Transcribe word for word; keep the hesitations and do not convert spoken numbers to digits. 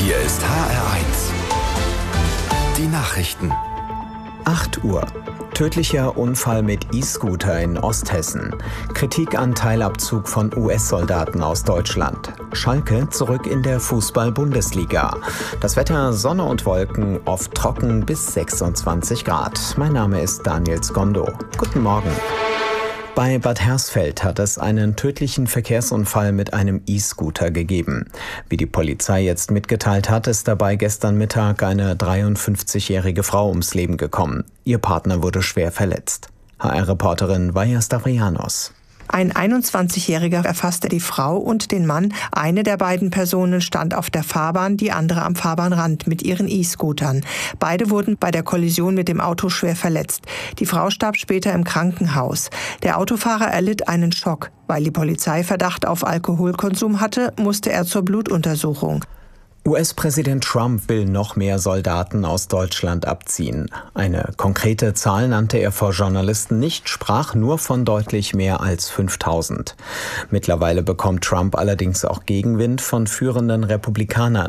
Hier ist H R eins. Die Nachrichten. acht Uhr. Tödlicher Unfall mit E-Scooter in Osthessen. Kritik an Teilabzug von U S-Soldaten aus Deutschland. Schalke zurück in der Fußball-Bundesliga. Das Wetter Sonne und Wolken, oft trocken bis sechsundzwanzig Grad. Mein Name ist Daniel Skondo. Guten Morgen. Bei Bad Hersfeld hat es einen tödlichen Verkehrsunfall mit einem E-Scooter gegeben. Wie die Polizei jetzt mitgeteilt hat, ist dabei gestern Mittag eine dreiundfünfzigjährige Frau ums Leben gekommen. Ihr Partner wurde schwer verletzt. H R-Reporterin Vaja Stavrianos. Ein einundzwanzigjähriger erfasste die Frau und den Mann. Eine der beiden Personen stand auf der Fahrbahn, die andere am Fahrbahnrand mit ihren E-Scootern. Beide wurden bei der Kollision mit dem Auto schwer verletzt. Die Frau starb später im Krankenhaus. Der Autofahrer erlitt einen Schock. Weil die Polizei Verdacht auf Alkoholkonsum hatte, musste er zur Blutuntersuchung. U S-Präsident Trump will noch mehr Soldaten aus Deutschland abziehen. Eine konkrete Zahl nannte er vor Journalisten nicht, sprach nur von deutlich mehr als fünftausend. Mittlerweile bekommt Trump allerdings auch Gegenwind von führenden Republikanern.